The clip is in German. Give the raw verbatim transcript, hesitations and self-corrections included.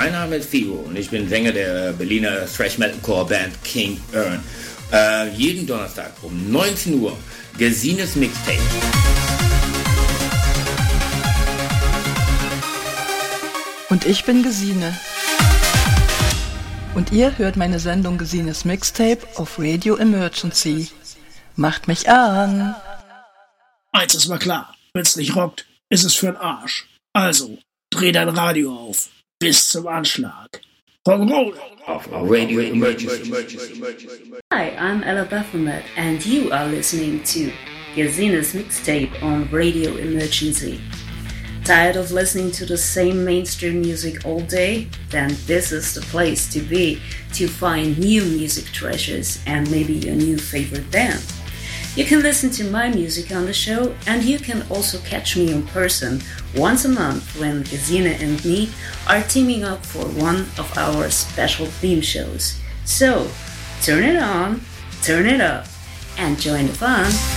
mein Name ist Figo und ich bin Sänger der Berliner Thrash-Metal-Core-Band King Urn. Äh, jeden Donnerstag um neunzehn Uhr Gesines Mixtape. Und ich bin Gesine. Und ihr hört meine Sendung Gesines Mixtape auf Radio Emergency. Macht mich an! Eins ist mal klar, wenn's nicht rockt, ist es für'n Arsch. Also, dreh dein Radio auf. Bis zum Anschlag. Rock'n'Roll! Auf Radio Emergency. Hi, I'm Ella Baphomet and you are listening to Gesines Mixtape on Radio Emergency. Tired of listening to the same mainstream music all day? Then this is the place to be to find new music treasures and maybe your new favorite band. You can listen to my music on the show and you can also catch me in person once a month when Gesine and me are teaming up for one of our special theme shows. So, turn it on, turn it up and join the fun.